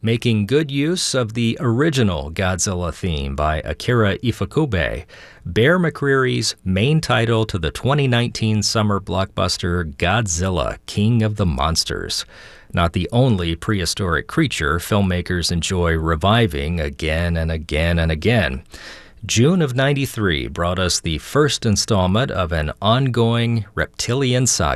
Making good use of the original Godzilla theme by Akira Ifukube, Bear McCreary's main title to the 2019 summer blockbuster Godzilla, King of the Monsters. Not the only prehistoric creature filmmakers enjoy reviving again and again and again. June of '93 brought us the first installment of an ongoing reptilian saga.